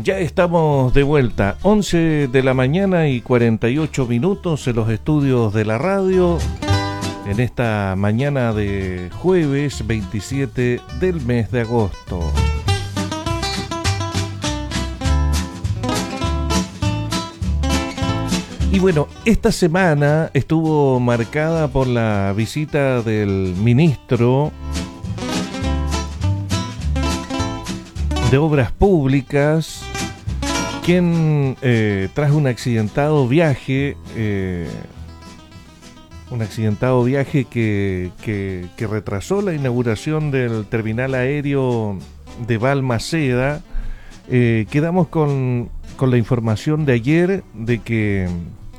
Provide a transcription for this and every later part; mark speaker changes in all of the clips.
Speaker 1: Ya estamos de vuelta, 11 de la mañana y 48 minutos en los estudios de la radio, en esta mañana de jueves 27 del mes de agosto. Y bueno, esta semana estuvo marcada por la visita del ministro de Obras Públicas, quien tras un accidentado viaje que retrasó la inauguración del terminal aéreo de Balmaceda, quedamos con la información de ayer de que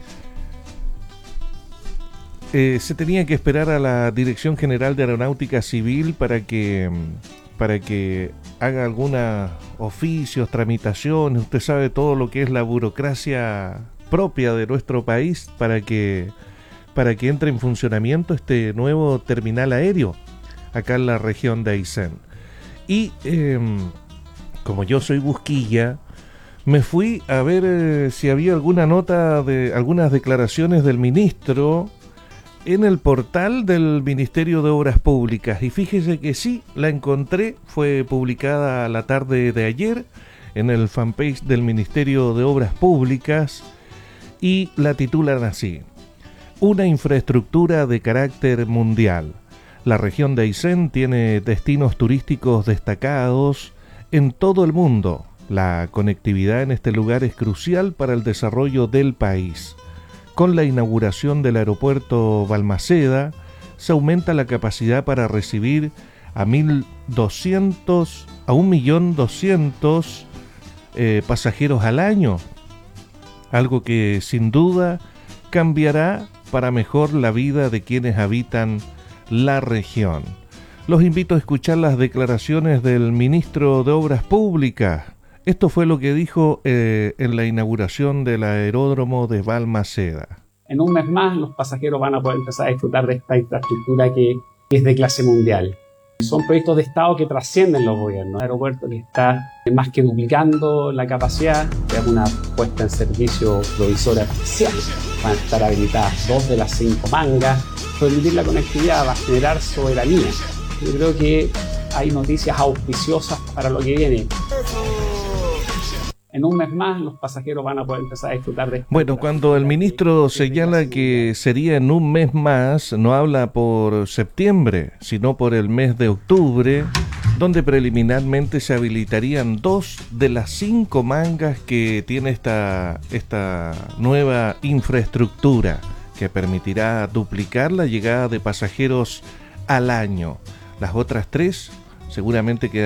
Speaker 1: se tenía que esperar a la Dirección General de Aeronáutica Civil para que haga algunos oficios, tramitaciones. Usted sabe todo lo que es la burocracia propia de nuestro país para que entre en funcionamiento este nuevo terminal aéreo acá en la región de Aysén. Y como yo soy busquilla, me fui a ver si había alguna nota de algunas declaraciones del ministro en el portal del Ministerio de Obras Públicas, y fíjese que sí, la encontré. Fue publicada la tarde de ayer en el fanpage del Ministerio de Obras Públicas y la titulan así: una infraestructura de carácter mundial. La región de Aysén tiene destinos turísticos destacados en todo el mundo. La conectividad en este lugar es crucial para el desarrollo del país. Con la inauguración del aeropuerto Balmaceda, se aumenta la capacidad para recibir a 1.200.000 pasajeros al año, algo que sin duda cambiará para mejor la vida de quienes habitan la región. Los invito a escuchar las declaraciones del ministro de Obras Públicas. Esto fue lo que dijo en la inauguración del aeródromo de Balmaceda.
Speaker 2: En un mes más los pasajeros van a poder empezar a disfrutar de esta infraestructura que es de clase mundial. Son proyectos de Estado que trascienden los gobiernos. Un aeropuerto que está más que duplicando la capacidad, es una puesta en servicio provisoria especial. Van a estar habilitadas 2 de las 5 mangas. Permitir la conectividad va a generar soberanía. Yo creo que hay noticias auspiciosas para lo que viene. En un mes más los pasajeros van a poder empezar a disfrutar de...
Speaker 1: Bueno, cuando el ministro señala que sería en un mes más, no habla por septiembre, sino por el mes de octubre, donde preliminarmente se habilitarían 2 de las 5 mangas que tiene esta nueva infraestructura, que permitirá duplicar la llegada de pasajeros al año. Las otras 3 seguramente quedarán